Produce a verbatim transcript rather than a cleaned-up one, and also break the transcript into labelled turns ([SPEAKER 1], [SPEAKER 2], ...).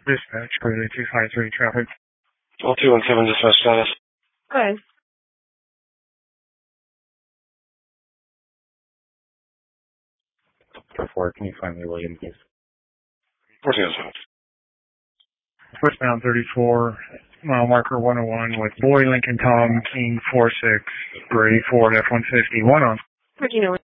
[SPEAKER 1] Dispatch, Greeley two five three traffic.
[SPEAKER 2] All two one seven dispatch status.
[SPEAKER 3] Good.
[SPEAKER 1] Four, can you find me William, please?
[SPEAKER 2] fourteen oh seven.
[SPEAKER 1] Westbound thirty-four, mile marker one oh one with Boy Lincoln Tom King four six, Gray Ford F one fifty, one on.
[SPEAKER 3] thirteen oh one.